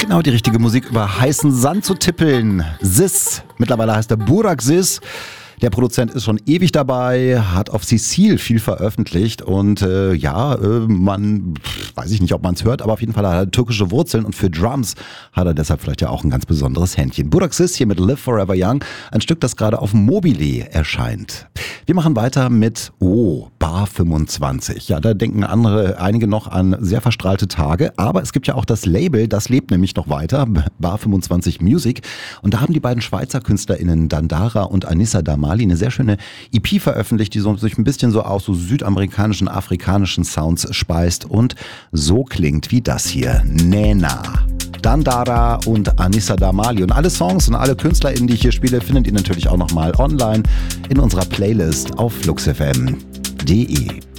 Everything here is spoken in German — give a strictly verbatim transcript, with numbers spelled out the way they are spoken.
Genau die richtige Musik über heißen Sand zu tippeln. Sis, mittlerweile heißt er Burak Sis. Der Produzent ist schon ewig dabei, hat auf Cecile viel veröffentlicht und äh, ja, äh, man, weiß ich nicht, ob man es hört, aber auf jeden Fall hat er türkische Wurzeln und für Drums hat er deshalb vielleicht ja auch ein ganz besonderes Händchen. Burak Sis hier mit Live Forever Young, ein Stück, das gerade auf Mobile erscheint. Wir machen weiter mit, oh, Bar fünfundzwanzig. Ja, da denken andere, einige noch an sehr verstrahlte Tage, aber es gibt ja auch das Label, das lebt nämlich noch weiter, Bar fünfundzwanzig Music. Und da haben die beiden Schweizer KünstlerInnen Dandara und Anissa Damali eine sehr schöne E P veröffentlicht, die so, sich ein bisschen so aus so südamerikanischen, afrikanischen Sounds speist und so klingt wie das hier. Nena. Dandara und Anissa Damali. Und alle Songs und alle KünstlerInnen, die ich hier spiele, findet ihr natürlich auch nochmal online in unserer Playlist auf flux f m punkt d e.